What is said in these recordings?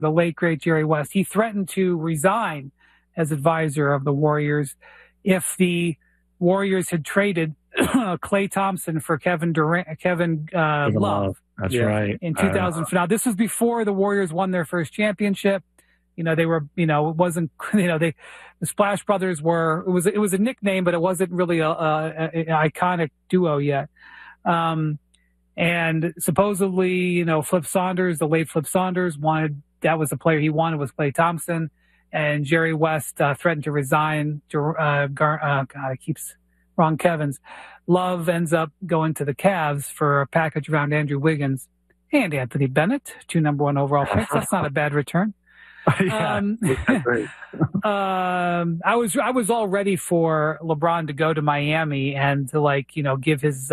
the late, great Jerry West, he threatened to resign as advisor of the Warriors if the Warriors had traded Klay Thompson for Kevin Love. That's right. In 2000. Now, this was before the Warriors won their first championship. They were, it wasn't, the Splash Brothers were, it was a nickname, but it wasn't really an iconic duo yet. And supposedly, Flip Saunders, the late Flip Saunders, that was the player he wanted, was Klay Thompson. And Jerry West threatened to resign. Wrong Kevins. Love ends up going to the Cavs for a package around Andrew Wiggins and Anthony Bennett, 2 number 1 overall picks. That's not a bad return. Great. I was all ready for LeBron to go to Miami and to give his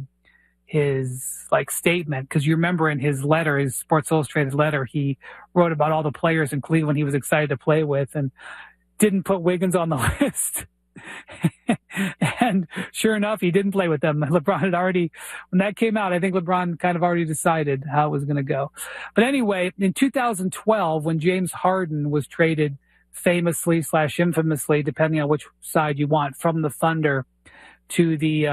statement, because you remember in his letter, his Sports Illustrated letter, he wrote about all the players in Cleveland he was excited to play with and didn't put Wiggins on the list. And sure enough, he didn't play with them. LeBron had already, when that came out, I think LeBron kind of already decided how it was going to go. But anyway, in 2012, when James Harden was traded famously / infamously, depending on which side you want, from the Thunder to the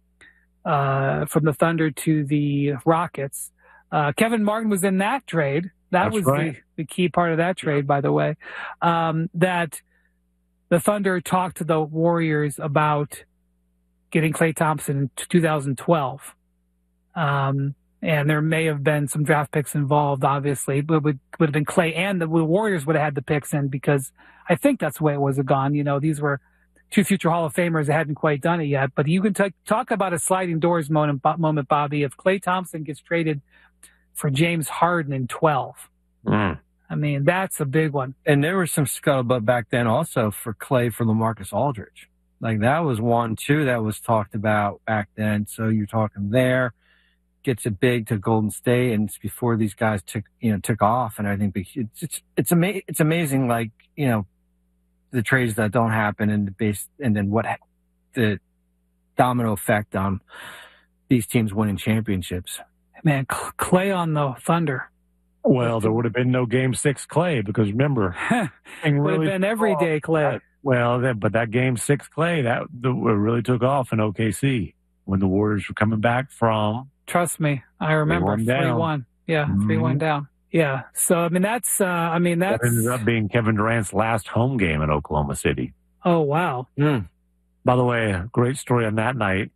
Rockets, Kevin Martin was in that trade. That's was right. the key part of that trade, by the way, that the Thunder talked to the Warriors about getting Klay Thompson in 2012. And there may have been some draft picks involved, obviously, but it would have been Klay, and the Warriors would have had the picks in, because I think that's the way it was gone. These were 2 future Hall of Famers that hadn't quite done it yet. But you can talk about a sliding doors moment, Bobby, if Klay Thompson gets traded for James Harden in 12. I mean, that's a big one. And there was some scuttlebutt back then also for Klay for LaMarcus Aldridge. That was one, too, that was talked about back then. So you're talking there, gets it big to Golden State, and it's before these guys took off. And I think it's amazing, the trades that don't happen and then what the domino effect on these teams winning championships. Man, Klay on the Thunder. Well, there would have been no Game 6 Klay, because remember, would have been everyday Klay. But that Game 6 Klay, that really took off in OKC when the Warriors were coming back from. Trust me, I remember 3-1. Yeah, 3-1 down. Yeah. So that's that ended up being Kevin Durant's last home game in Oklahoma City. Oh wow. By the way, a great story on that night.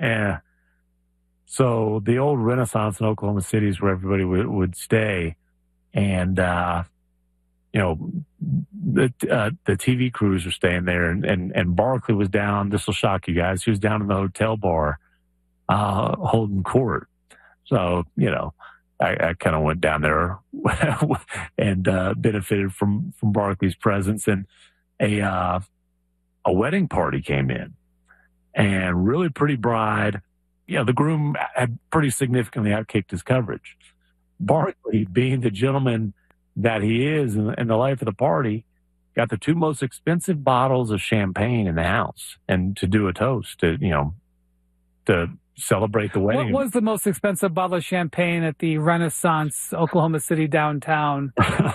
So the old Renaissance in Oklahoma City is where everybody would stay. And, the TV crews were staying there, and Barkley was down. This will shock you guys. He was down in the hotel bar, holding court. So, I kind of went down there and, benefited from Barkley's presence, and a wedding party came in, and really pretty bride. The groom had pretty significantly outkicked his coverage. Barkley, being the gentleman that he is in the life of the party, got the 2 most expensive bottles of champagne in the house, and to do a toast to celebrate the wedding. What was the most expensive bottle of champagne at the Renaissance Oklahoma City downtown?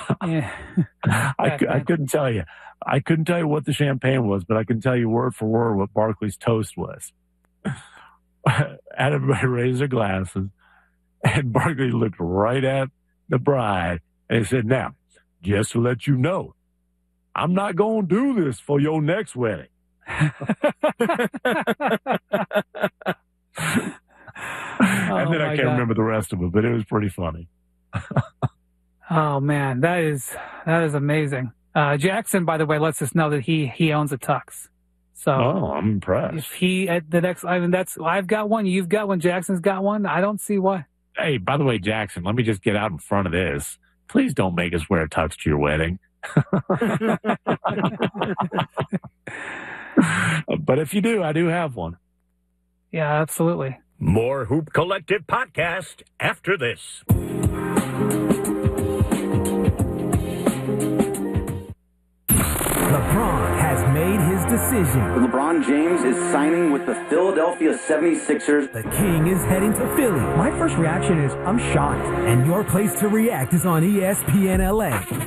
I couldn't tell you. I couldn't tell you what the champagne was, but I can tell you word for word what Barkley's toast was. Had everybody raise their glasses, and Barkley looked right at the bride and he said, "Now, just to let you know, I'm not going to do this for your next wedding." And then I can't remember the rest of it, but it was pretty funny. Oh man, that is amazing. Jackson, by the way, lets us know that he owns a tux. So, I'm impressed. If he at the next, I've got one, you've got one, Jackson's got one. I don't see why. Hey, by the way, Jackson, let me just get out in front of this. Please don't make us wear a tux to your wedding. But if you do, I do have one. Yeah, absolutely. More Hoop Collective podcast after this. LeBron has made his decision. decision. LeBron James is signing with the Philadelphia 76ers. The King is heading to Philly. My first reaction is, I'm shocked. And your place to react is on ESPN LA.